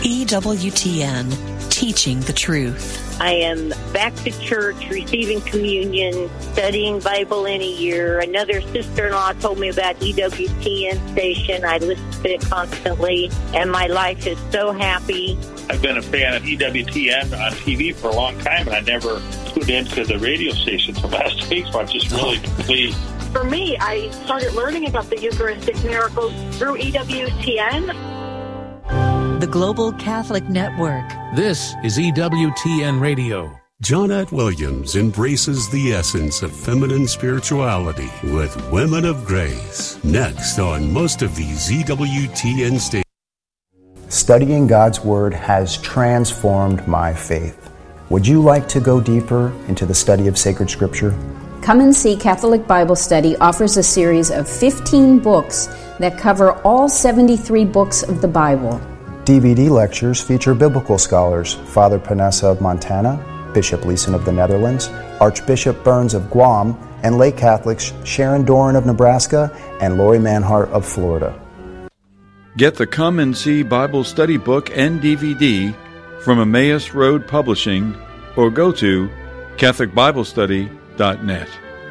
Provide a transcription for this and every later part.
EWTN, teaching the truth. I am back to church, receiving communion, studying Bible in a year. Another sister-in-law told me about EWTN station. I listen to it constantly, and my life is so happy. I've been a fan of EWTN on TV for a long time, and I never tuned into the radio station until last week, so I'm just really pleased. For me, I started learning about the Eucharistic miracles through EWTN. The Global Catholic Network. This is EWTN Radio. Jonette Williams embraces the essence of feminine spirituality with Women of Grace. Next on most of these EWTN stations. Studying God's Word has transformed my faith. Would you like to go deeper into the study of sacred Scripture? Come and See Catholic Bible Study offers a series of 15 books that cover all 73 books of the Bible. DVD lectures feature biblical scholars Father Panessa of Montana, Bishop Leeson of the Netherlands, Archbishop Burns of Guam, and lay Catholics Sharon Doran of Nebraska and Lori Manhart of Florida. Get the Come and See Bible Study book and DVD from Emmaus Road Publishing or go to CatholicBibleStudy.net.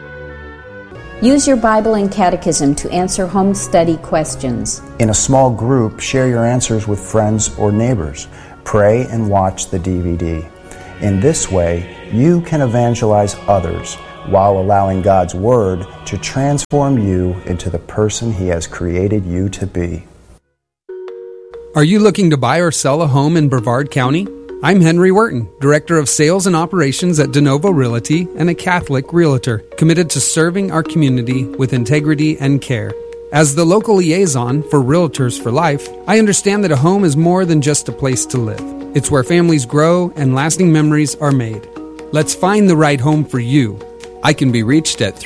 Use your Bible and Catechism to answer home study questions. In a small group, share your answers with friends or neighbors. Pray and watch the DVD. In this way, you can evangelize others while allowing God's Word to transform you into the person He has created you to be. Are you looking to buy or sell a home in Brevard County? I'm Henry Wharton, Director of Sales and Operations at DeNovo Realty and a Catholic Realtor, committed to serving our community with integrity and care. As the local liaison for Realtors for Life, I understand that a home is more than just a place to live. It's where families grow and lasting memories are made. Let's find the right home for you. I can be reached at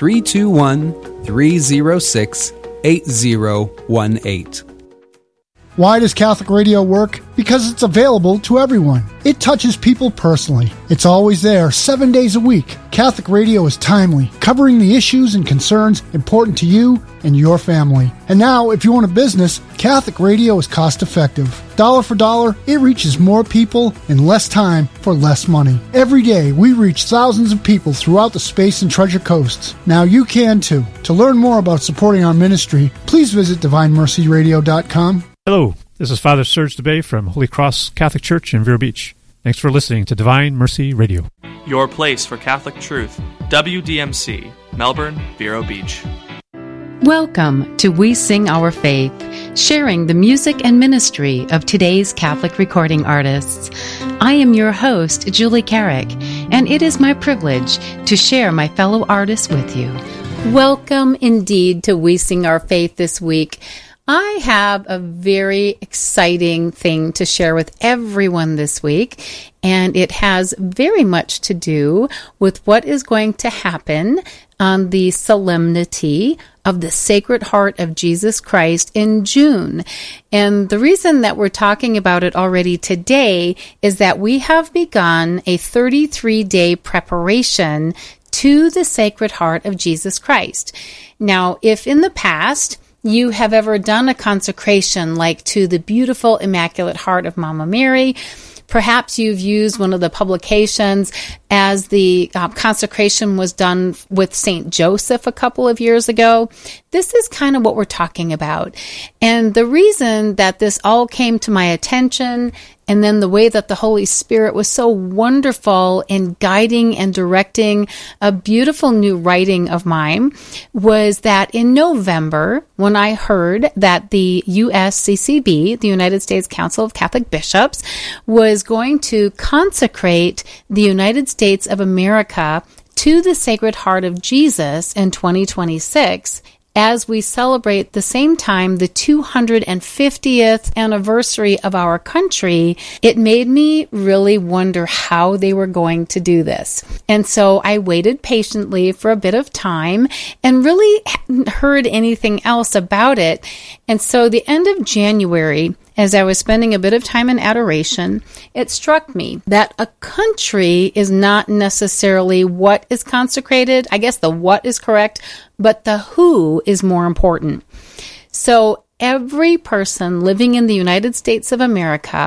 321-306-8018. Why does Catholic Radio work? Because it's available to everyone. It touches people personally. It's always there, 7 days a week. Catholic Radio is timely, covering the issues and concerns important to you and your family. And now, if you own a business, Catholic Radio is cost-effective. Dollar for dollar, it reaches more people in less time for less money. Every day, we reach thousands of people throughout the Space and Treasure Coasts. Now you can too. To learn more about supporting our ministry, please visit DivineMercyRadio.com. Hello, this is Father Serge DeBay from Holy Cross Catholic Church in Vero Beach. Thanks for listening to Divine Mercy Radio. Your place for Catholic truth, WDMC, Melbourne, Vero Beach. Welcome to We Sing Our Faith, sharing the music and ministry of today's Catholic recording artists. I am your host, Julie Carrick, and it is my privilege to share my fellow artists with you. Welcome indeed to We Sing Our Faith this week. I have a very exciting thing to share with everyone this week, and it has very much to do with what is going to happen on the solemnity of the Sacred Heart of Jesus Christ in June. And the reason that we're talking about it already today is that we have begun a 33-day preparation to the Sacred Heart of Jesus Christ. Now, if in the past you have ever done a consecration like to the beautiful Immaculate Heart of Mama Mary, perhaps you've used one of the publications as the consecration was done with St. Joseph a couple of years ago. This is kind of what we're talking about. And the reason that this all came to my attention, and then the way that the Holy Spirit was so wonderful in guiding and directing a beautiful new writing of mine, was that in November, when I heard that the USCCB, the United States Council of Catholic Bishops, was going to consecrate the United States of America to the Sacred Heart of Jesus in 2026, as we celebrate the same time the 250th anniversary of our country, it made me really wonder how they were going to do this. And so I waited patiently for a bit of time and really hadn't heard anything else about it. And so the end of January, as I was spending a bit of time in adoration, it struck me that a country is not necessarily what is consecrated. I guess the what is correct, but the who is more important. So every person living in the United States of America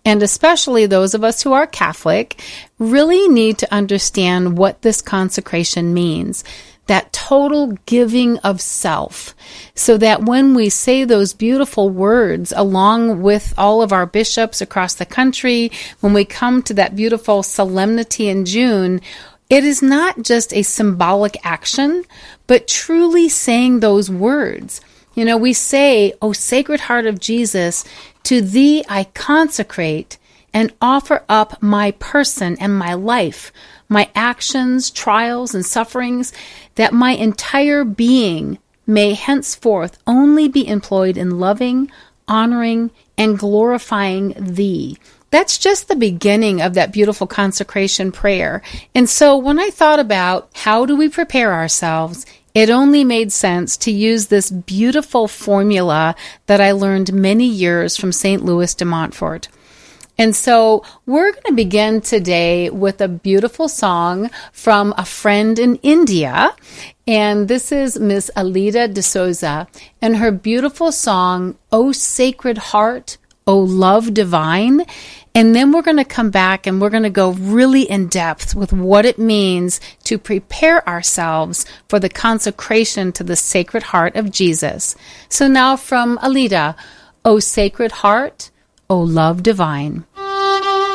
and especially those of us who are Catholic, really need to understand what this consecration means. That total giving of self, so that when we say those beautiful words along with all of our bishops across the country, when we come to that beautiful solemnity in June, it is not just a symbolic action, but truly saying those words. You know, we say, "O Sacred Heart of Jesus, to thee I consecrate and offer up my person and my life, my actions, trials, and sufferings, that my entire being may henceforth only be employed in loving, honoring, and glorifying thee." That's just the beginning of that beautiful consecration prayer. And so when I thought about how do we prepare ourselves, it only made sense to use this beautiful formula that I learned many years from St. Louis de Montfort. And so we're going to begin today with a beautiful song from a friend in India. And this is Miss Alida de Souza and her beautiful song, "O Sacred Heart, O Love Divine." And then we're going to come back and we're going to go really in depth with what it means to prepare ourselves for the consecration to the Sacred Heart of Jesus. So now from Alida, "O Sacred Heart, O Love Divine."